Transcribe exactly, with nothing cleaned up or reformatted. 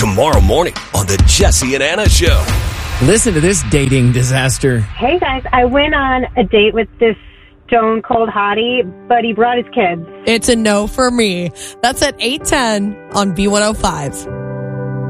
tomorrow morning on the Jesse and Anna Show. Listen to this dating disaster. Hey, guys, I went on a date with this stone cold hottie, but he brought his kids. It's a no for me. That's at eight ten on B one oh five.